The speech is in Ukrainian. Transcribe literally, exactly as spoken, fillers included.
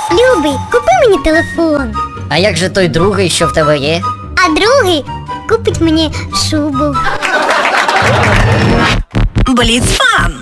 Любий, купи мені телефон. А як же той другий, що в тебе є? А другий купить мені шубу. Бліцфан.